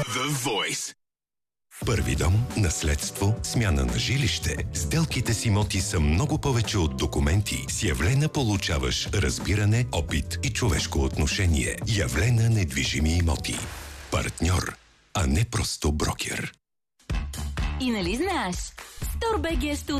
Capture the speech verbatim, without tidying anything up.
The Voice. Първи дом, наследство, смяна на жилище. Сделките с имоти са много повече от документи. С Явлена получаваш разбиране, опит и човешко отношение. Явлена недвижими имоти. Партньор, а не просто брокер. И нали знаеш? Сторбг ще